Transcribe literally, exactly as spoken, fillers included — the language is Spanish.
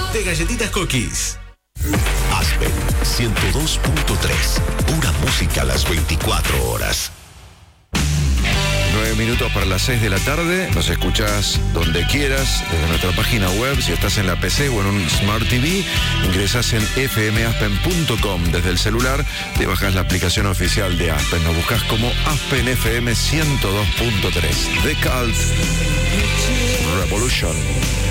de galletitas Cookies. Aspen ciento dos punto tres. Pura música a las veinticuatro horas. Nueve minutos para las seis de la tarde. Nos escuchás donde quieras, desde nuestra página web. Si estás en la P C o en un Smart T V, ingresás en f m aspen punto com. Desde el celular te bajás la aplicación oficial de Aspen. Nos buscás como Aspen F M ciento dos punto tres. The Cult Revolution.